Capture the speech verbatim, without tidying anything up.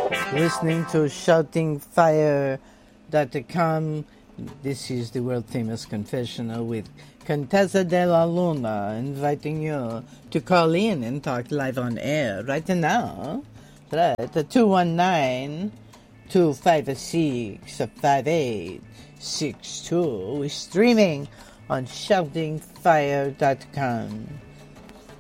Listening to shouting fire dot com. This is the world famous confessional with Contessa de la Luna, inviting you to call in and talk live on air right now. Right, the two one nine, two five six, five eight six two. We're streaming on shouting fire dot com.